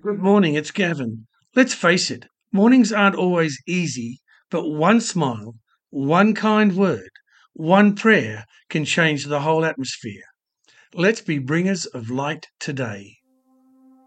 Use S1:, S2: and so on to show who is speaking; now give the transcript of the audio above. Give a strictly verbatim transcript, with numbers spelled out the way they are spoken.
S1: Good morning, it's Gavin. Let's face it, mornings aren't always easy, but one smile, one kind word, one prayer can change the whole atmosphere. Let's be bringers of light today.